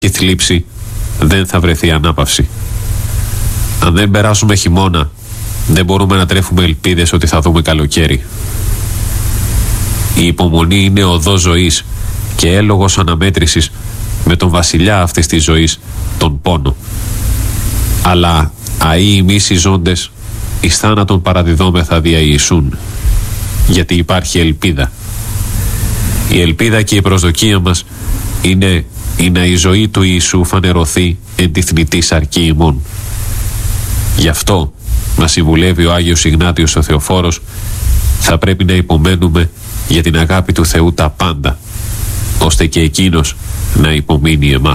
η θλίψη δεν θα βρεθεί ανάπαυση. Αν δεν περάσουμε χειμώνα, δεν μπορούμε να τρέφουμε ελπίδες ότι θα δούμε καλοκαίρι. Η υπομονή είναι οδός ζωής και έλογος αναμέτρησης με τον βασιλιά αυτής της ζωής, τον πόνο. Αλλά αεί εμείς οι ζώντες εις θάνατον παραδιδόμεθα δια Ιησούν, γιατί υπάρχει ελπίδα. Η ελπίδα και η προσδοκία μας είναι να η ζωή του Ιησού φανερωθεί εν τη θνητή σαρκή ημών. Γι' αυτό μας συμβουλεύει ο Άγιος Ιγνάτιος ο Θεοφόρος, θα πρέπει να υπομένουμε για την αγάπη του Θεού τα πάντα, ώστε και εκείνος να υπομείνει εμάς.